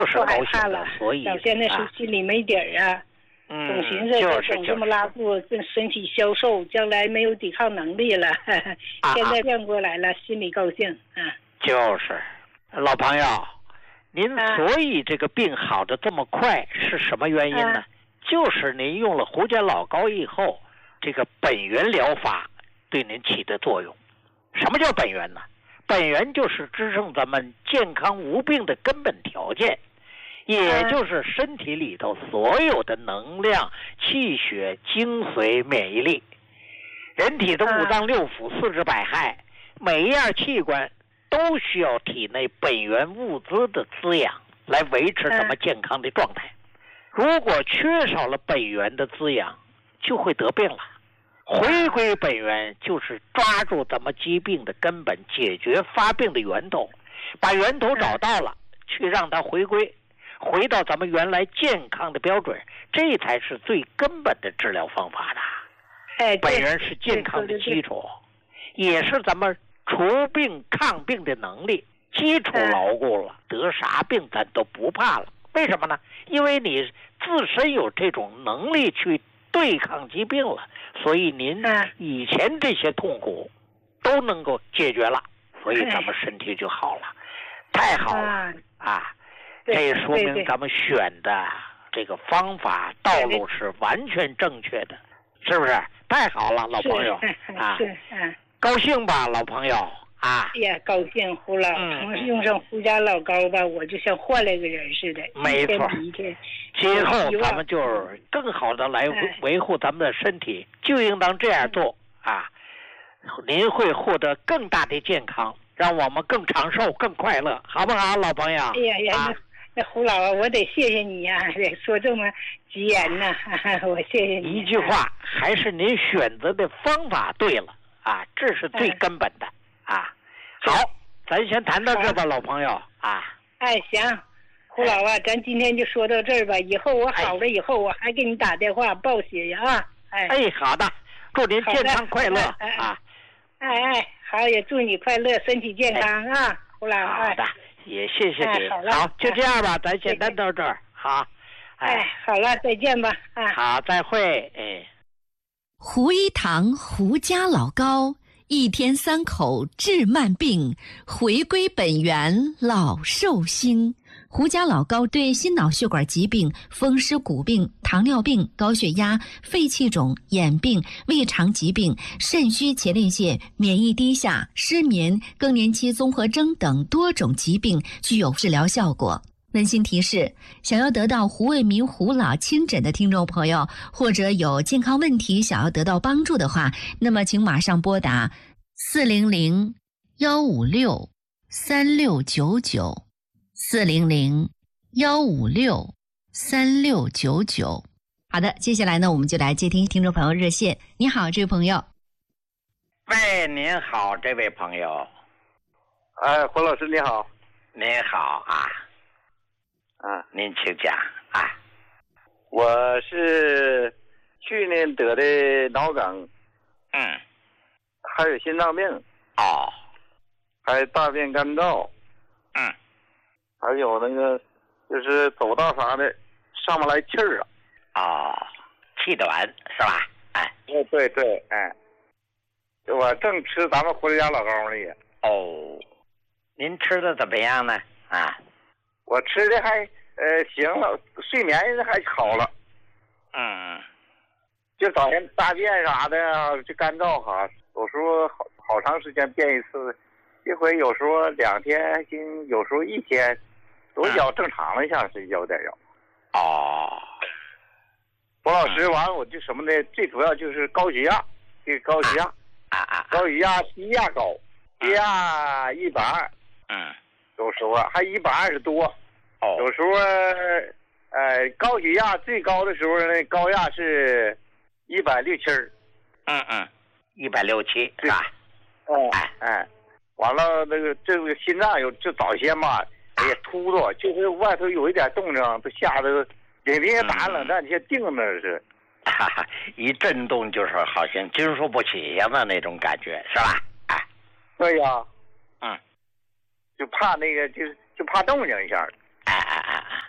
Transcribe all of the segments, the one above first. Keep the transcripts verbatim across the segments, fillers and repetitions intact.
不是高兴的，所以到现在是心里没底儿啊。 嗯， 总寻思总这么拉肚子，身体消瘦，将来没有抵抗能力了。呵呵啊、 现在变过来了，心里高兴啊。 就是老朋友，您所以这个病好的这么快是什么原因呢？啊、就是您用了胡家老膏以后，这个本源疗法对您起的作用。什么叫本源呢？本源就是支撑咱们健康无病的根本条件，也就是身体里头所有的能量、气血、精髓、免疫力。人体的五脏六腑、四肢百骸，每一样器官都需要体内本源物资的滋养来维持咱们健康的状态。如果缺少了本源的滋养，就会得病了。回归本源就是抓住咱们疾病的根本，解决发病的源头，把源头找到了，去让它回归，回到咱们原来健康的标准，这才是最根本的治疗方法的。 哎， 本源是健康的基础，也是咱们除病抗病的能力。基础牢固了，得啥病咱都不怕了。为什么呢？因为你自身有这种能力去对抗疾病了，所以您以前这些痛苦都能够解决了，所以咱们身体就好了。太好了啊！这也说明咱们选的这个方法道路是完全正确的，是不是？太好了，老朋友啊！高兴吧，老朋友啊！ 哎呀，高兴！胡老，从用上胡家老膏吧，我就像换了个人似的。 没错，今后咱们就是更好的来维护咱们的身体，就应当这样做啊！您会获得更大的健康，让我们更长寿、更快乐，好不好，老朋友？ 哎呀呀！啊那胡老啊，我得谢谢你呀、啊，说这么吉言呢、啊，我谢谢你。 一句话，还是您选择的方法对了啊，这是最根本的、嗯、啊。好，咱先谈到这吧，老朋友啊。 哎，行，胡老啊，咱今天就说到这儿吧。以后我好了以后，我还给你打电话报喜呀啊。哎， 哎，好的，祝您健康快乐啊。 哎哎，好，也祝你快乐，身体健康啊，哎、胡老。 好的。也谢谢你、 哎、好, 好，就这样吧，咱先谈到这儿。好， 哎，哎，好了，再见吧。啊， 好，再会。哎， 胡一堂胡家老膏，一天三口治慢病，回归本源老寿星。胡家老膏对心脑血管疾病、风湿骨病、糖尿病、高血压、肺气肿、眼病、胃肠疾病、肾虚前列腺、免疫低下、失眠、更年期综合征等多种疾病具有治疗效果。温馨提示：想要得到胡卫民胡老亲诊的听众朋友，或者有健康问题想要得到帮助的话，那么请马上拨打四零零幺五六三六九九。四零零幺五六三六九九。好的，接下来呢，我们就来接听听众朋友热线。你好，这位朋友。 喂，您好，这位朋友。 哎，胡老师你好。 您好啊。 啊， 您请讲啊。 我是去年得的脑梗。 嗯。 还有心脏病。 哦。 还有大便干燥。 嗯。 还有那个，就是走道啥的，上不来气儿啊。 哦，气短是吧？哎， 对对对，哎，我正吃咱们胡家老膏呢也。 哦，您吃的怎么样呢？啊， 我吃的还呃行了，睡眠还好了。 嗯， 就早晨大便啥的就干燥哈，有时候好好长时间便一次，一回有时候两天还行，有时候一天。左脚正常了，像是有点有。 哦， 胡老师，完了我就什么呢？最主要就是高血压，这个高血压， 啊啊， 高血压低压高，低压一百二， 嗯， 有时候还一百二十多， 哦， 有时候呃高血压最高的时候呢，高压是一百六七， 嗯嗯，一百六七是吧？ 哦，哎哎，完了那个这个心脏有就早先嘛。也突突，就是外头有一点动静，都吓得领兵打冷战，先定那是， 哈哈，一震动就是好像经受不起呀的那种感觉，是吧？哎， 对呀， 嗯， 就怕那个，就是就怕动静一下， 哎哎哎，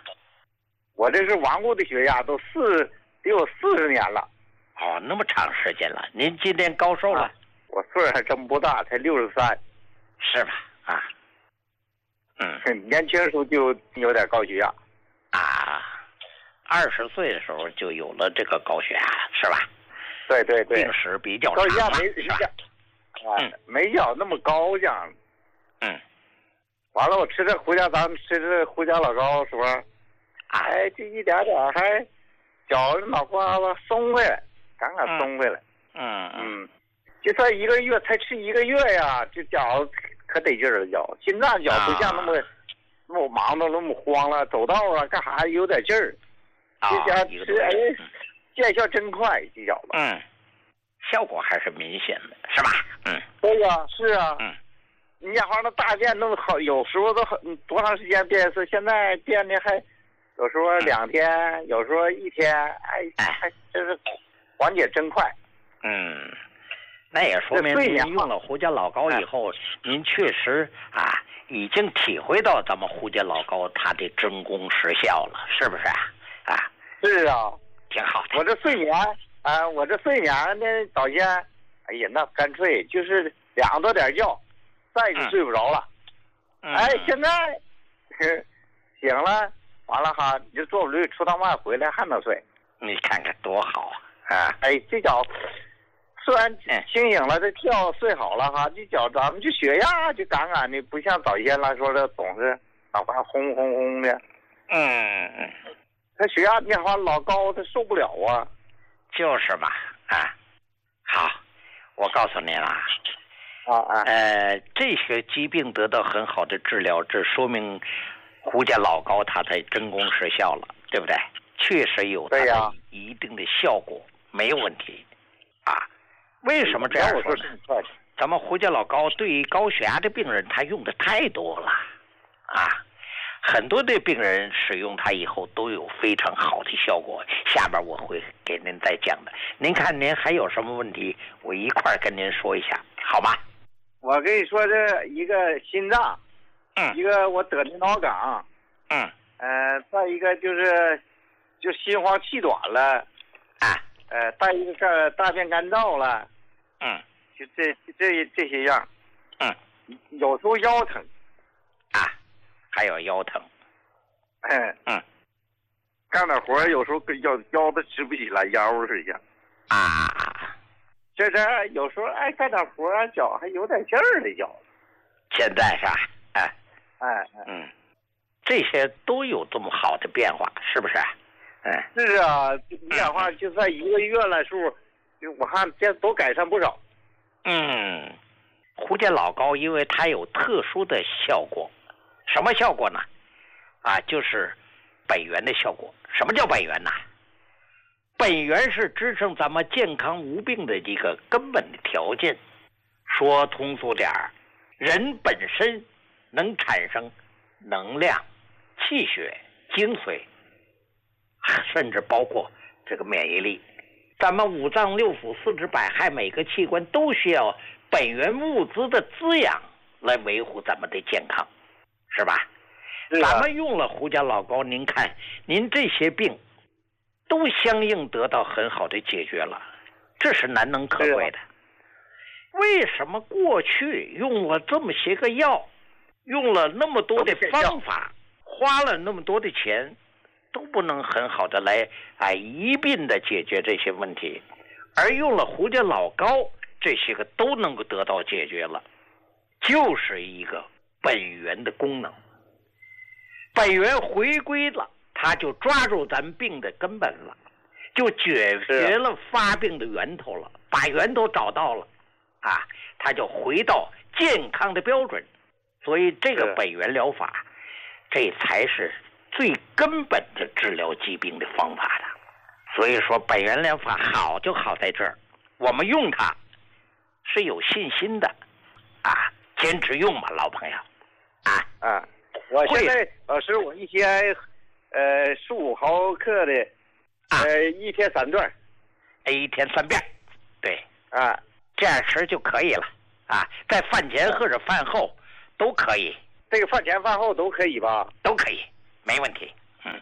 我这是顽固的血压，都四得有四十年了。 哦，那么长时间了。您今年高寿了？ 啊、我岁数还真不大，才六十三。 是吧？啊， 嗯，年轻时候就有点高血压。 啊，二十岁的时候就有了这个高血压，是吧？ 对对对。 病史比较长。高血压没是吧？ 啊，嗯、没要那么高这样。 嗯。 完了，我吃这胡椒，咱们吃这胡椒老高时候，哎，这一点点还脚脑瓜子松回来，刚刚松回来。 嗯嗯。 就算一个月才吃一个月呀，这脚可得劲儿了，脚心脏脚不像那么、啊、那么忙的那么慌了，走道啊干啥有点劲儿。 啊。 这家吃哎，见效真快，这脚子。 嗯。效果还是明显的，是吧？嗯。 对呀，是啊。 嗯。 你家伙那大便弄好，有时候都多长时间变一次？现在变的还有时候两天，嗯、有时候一天，哎，还真是缓解真快。 嗯，那也说明您用了胡家老高以后，您确实啊已经体会到咱们胡家老高它的真功实效了，是不是啊？啊， 是啊， 挺好的。 我这睡眠啊，我这睡眠呢，早先，哎呀，那干脆就是两多点觉。再就睡不着了， 嗯、 哎，现在醒了，完了哈，你就坐不驴出趟外回来还能睡， 你看看多好啊！啊， 哎，这脚虽然清醒了，这觉睡好了哈，这脚咱们这血压就杠杠的，不像早先来说的总是脑瓜轰轰轰的。 嗯嗯， 他血压变化老高，他受不了啊。 就是嘛，啊，好，我告诉您啊。 啊啊！ 呃，这些疾病得到很好的治疗，这说明胡家老高它才真功实效了，对不对？确实有它的一定的效果，没有问题啊。为什么这样说呢？咱们胡家老高对于高血压的病人，他用的太多了啊，很多的病人使用它以后都有非常好的效果。下边我会给您再讲的。您看您还有什么问题，我一块跟您说一下，好吗？ 我跟你说，这一个心脏， 嗯， 一个我得的脑梗， 嗯， 呃，再一个就是就心慌气短了， 啊， 呃，再一个个大便干燥了， 嗯， 就这这这些样， 嗯， 有时候腰疼， 啊，还有腰疼， 哎， 嗯， 干点活有时候跟腰腰子直不起来，腰是一样， 啊。 这这有时候哎干点活啊，脚还有点劲儿的脚。 现在是吧？哎哎嗯，这些都有这么好的变化，是不是？哎， 是啊，变化就算一个月来数，就我看这都改善不少。 嗯，胡家老高因为它有特殊的效果，什么效果呢？啊，就是本源的效果。什么叫本源呢？本源是支撑咱们健康无病的一个根本的条件。说通俗点儿，人本身能产生能量、气血、精髓，甚至包括这个免疫力。咱们五脏六腑、四肢百骸每个器官都需要本源物资的滋养来维护咱们的健康，是吧？ 是啊、 咱们用了胡家老高，您看您这些病都相应得到很好的解决了，这是难能可贵的。为什么过去用了这么些个药，用了那么多的方法，花了那么多的钱，都不能很好的来啊一并的解决这些问题，而用了胡家老高，这些个都能够得到解决了，就是一个本源的功能。本源回归了，他就抓住咱病的根本了，就解决了发病的源头了，把源头找到了啊，他就回到健康的标准。所以这个本源疗法，这才是最根本的治疗疾病的方法的。所以说本源疗法好就好在这儿，我们用它是有信心的啊，坚持用吧，老朋友啊啊！我现在老师，我一天呃十五毫克的，呃一天三段， 一天三遍，对啊， 这样吃就可以了啊，在饭前或者饭后都可以。 这个饭前饭后都可以吧？ 都可以，没问题。嗯，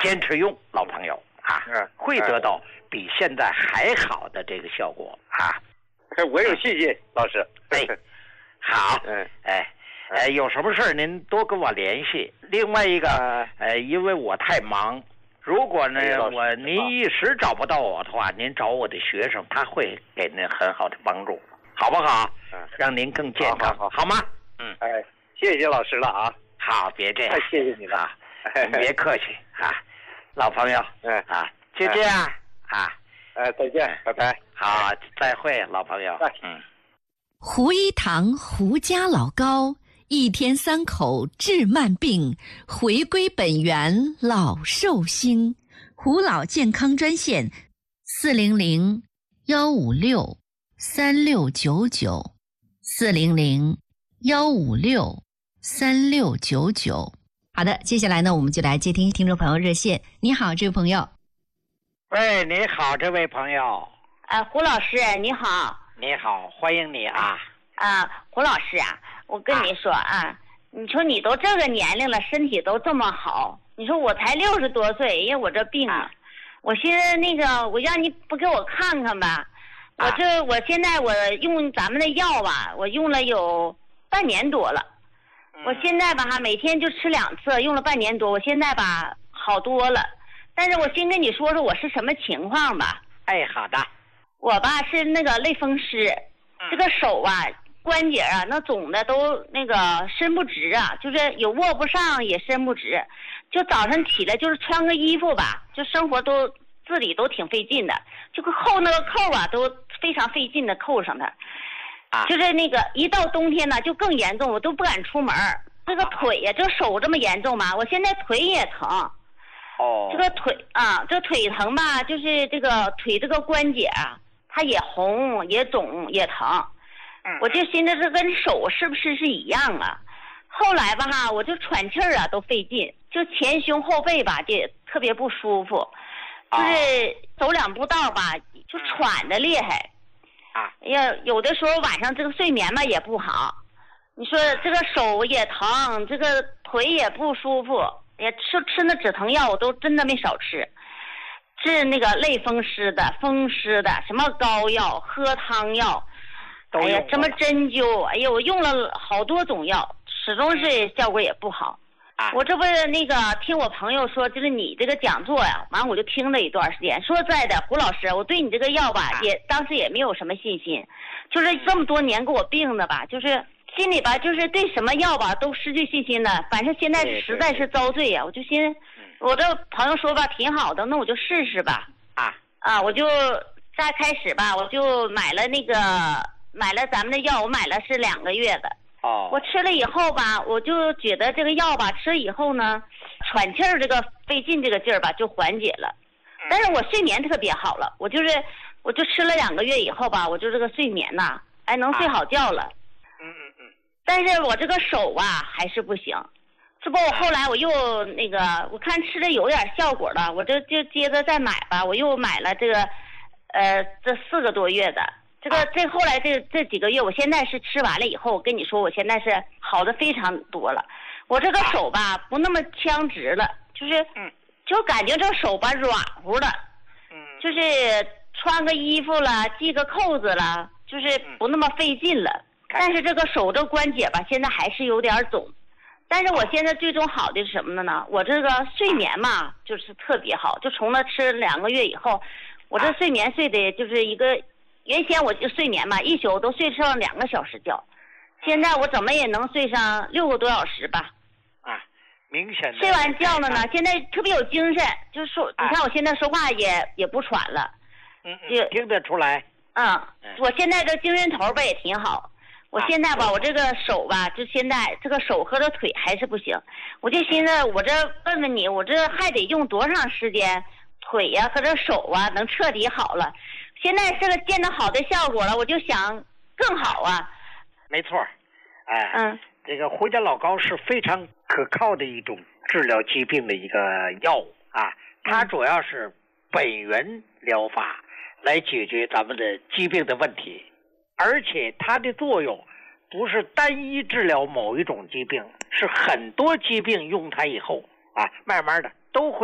坚持用，老朋友啊， 嗯， 会得到比现在还好的这个效果啊。 我有信心，老师。 哎，好， 嗯， 哎，呃，有什么事儿您多跟我联系。另外一个，呃，因为我太忙，如果呢我您一时找不到我的话，您找我的学生，他会给您很好的帮助，好不好？ 嗯， 让您更健康， 好，好， 好吗？嗯， 哎，谢谢老师了啊。 好，别这样， 太谢谢你了， 您别客气啊，老朋友， 嗯啊，就这样啊， 哎，再见，拜拜。 好，再会，老朋友。嗯。 胡一堂胡家老高，一天三口治慢病，回归本源老寿星。胡老健康专线：四零零幺五六三六九九，四零零幺五六三六九九。好的，接下来呢，我们就来接听听众朋友热线。你好，这位朋友。 喂，你好，这位朋友。 呃，胡老师你好。 你好，欢迎你啊！ 啊，胡老师啊，我跟你说啊，啊你说你都这个年龄了，身体都这么好，你说我才六十多岁，因为我这病啊，我寻思那个，我让你不给我看看吧？我这、啊、我现在我用咱们的药吧，我用了有半年多了，嗯、我现在吧哈，每天就吃两次，用了半年多，我现在吧好多了。但是我先跟你说说我是什么情况吧。 哎，好的。 我吧是那个类风湿，这个手啊关节啊那肿的都那个伸不直啊，就是有握不上也伸不直，就早上起来就是穿个衣服吧，就生活都自理都挺费劲的，就扣那个扣啊都非常费劲的扣上它，啊，就是那个一到冬天呢就更严重，我都不敢出门。这个腿呀、啊，这手这么严重嘛，我现在腿也疼。 哦， 这个腿啊，这腿疼吧，就是这个腿这个关节啊。它也红也肿也疼，嗯，我就寻思这跟手是不是是一样啊？后来吧哈，我就喘气儿啊都费劲，就前胸后背吧就特别不舒服，就是走两步道吧就喘的厉害，啊，呀，有的时候晚上这个睡眠吧也不好，你说这个手也疼，这个腿也不舒服，也吃吃那止疼药我都真的没少吃。治那个类风湿的、风湿的，什么膏药、喝汤药，哎呀，什么针灸，哎呀，我用了好多种药，始终是效果也不好。啊、我这不是那个听我朋友说，就是你这个讲座呀，完我就听了一段时间。说实在的，胡老师，我对你这个药吧，啊、也当时也没有什么信心，就是这么多年给我病的吧，就是心里吧，就是对什么药吧都失去信心了。反正现在实在是遭罪呀，我就寻思。我这朋友说吧挺好的，那我就试试吧。啊啊，我就再开始吧，我就买了那个买了咱们的药，我买了是两个月的。哦。我吃了以后吧，我就觉得这个药吧，吃了以后呢，喘气儿这个费劲这个劲儿吧就缓解了。但是我睡眠特别好了，我就是我就吃了两个月以后吧，我就这个睡眠呐，哎能睡好觉了。嗯嗯嗯。但是我这个手啊还是不行。这不，我后来我又那个，我看吃的有点效果了，我这就接着再买吧。我又买了这个，呃，这四个多月的，这个这后来这这几个月，我现在是吃完了以后，我跟你说，我现在是好的非常多了。我这个手吧不那么僵直了，就是就感觉这手吧软乎的，就是穿个衣服了，系个扣子了，就是不那么费劲了。但是这个手这关节吧，现在还是有点肿。但是我现在最终好的是什么呢？我这个睡眠嘛，就是特别好。就从那吃两个月以后，我这睡眠睡的就是一个，原先我就睡眠嘛，一宿都睡上两个小时觉，现在我怎么也能睡上六个多小时吧。 啊，明显的。 睡完觉了呢，现在特别有精神，就是说，你看我现在说话也也不喘了。 嗯嗯，听得出来。 嗯，我现在这精神头吧也挺好。我现在吧，我这个手吧，就现在这个手和这腿还是不行，我就寻思，我这问问你，我这还得用多长时间，腿呀、啊、和这手啊能彻底好了？现在这个见到好的效果了，我就想更好啊。 没错，哎， 嗯， 这个胡家老高是非常可靠的一种治疗疾病的一个药物啊，它主要是本源疗法来解决咱们的疾病的问题。而且它的作用不是单一治疗某一种疾病，是很多疾病用它以后啊，慢慢的都会